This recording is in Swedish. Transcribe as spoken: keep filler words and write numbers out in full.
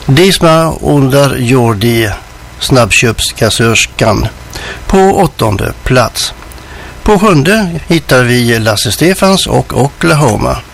Disma under Jordi, snabbköpskassörskan, på åttonde plats. På sjunde hittar vi Lasse Stefans och Oklahoma.